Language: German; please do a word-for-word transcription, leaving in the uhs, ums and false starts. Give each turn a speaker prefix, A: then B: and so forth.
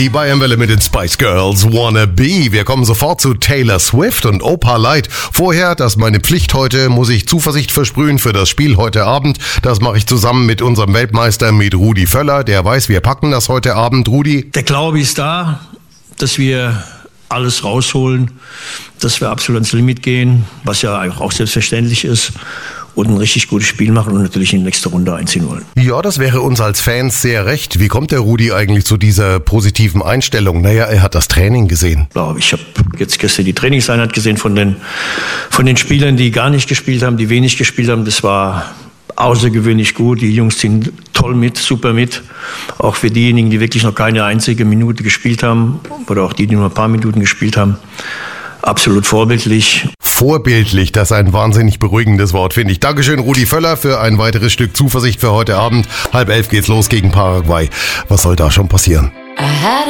A: Die Bayernwelle mit den Spice Girls Wanna Be. Wir kommen sofort zu Taylor Swift und Opa Light. Vorher, das ist meine Pflicht heute, muss ich Zuversicht versprühen für das Spiel heute Abend. Das mache ich zusammen mit unserem Weltmeister, mit Rudi Völler. Der weiß, wir packen das heute Abend. Rudi?
B: Der Glaube ist da, dass wir alles rausholen, dass wir absolut ans Limit gehen, was ja auch selbstverständlich ist. Und ein richtig gutes Spiel machen und natürlich in die nächste Runde einziehen wollen.
A: Ja, das wäre uns als Fans sehr recht. Wie kommt der Rudi eigentlich zu dieser positiven Einstellung? Naja, er hat das Training gesehen.
B: Ich habe jetzt gestern die Trainingseinheit gesehen von den, von den Spielern, die gar nicht gespielt haben, die wenig gespielt haben. Das war außergewöhnlich gut. Die Jungs ziehen toll mit, super mit. Auch für diejenigen, die wirklich noch keine einzige Minute gespielt haben oder auch die, die nur ein paar Minuten gespielt haben. Absolut vorbildlich.
A: Vorbildlich, das ist ein wahnsinnig beruhigendes Wort, finde ich. Dankeschön, Rudi Völler, für ein weiteres Stück Zuversicht für heute Abend. Halb elf geht's los gegen Paraguay. Was soll da schon passieren?